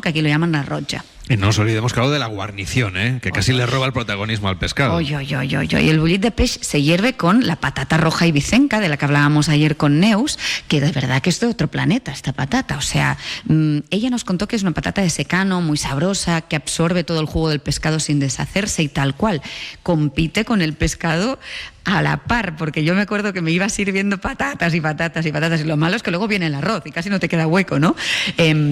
que aquí lo llaman arroja. Y no nos olvidemos, claro, de la guarnición, que casi le roba el protagonismo al pescado. Y el bullit de peix se hierve con la patata roja ibicenca, de la que hablábamos ayer con Neus, que de verdad que es de otro planeta esta patata. O sea, ella nos contó que es una patata de secano, muy sabrosa, que absorbe todo el jugo del pescado sin deshacerse y tal cual. Compite con el pescado a la par, porque yo me acuerdo que me iba sirviendo patatas y patatas y patatas, y lo malo es que luego viene el arroz y casi no te queda hueco, ¿no?